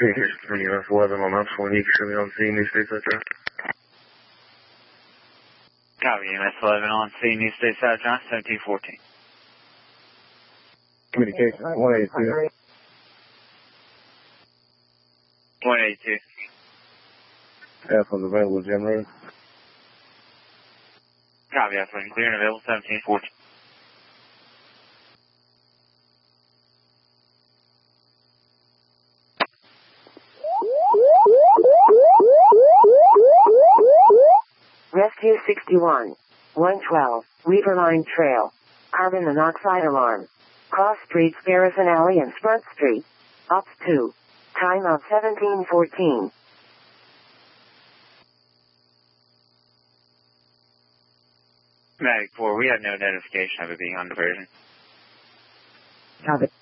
Here's 3 US 11 on up, 20, you can show me on scene, New States address. Copy, US 11 on scene, New States address, 1714. Communication, 182. 182. F was available, generator. Copy, F was clear and available, 1714. Rescue 61, 112, Weaver Line Trail. Carbon monoxide alarm. Cross streets Garrison Alley and Front Street. Ops 2. Time of 1714. Medic 4, we have no notification of it being on diversion. Copy.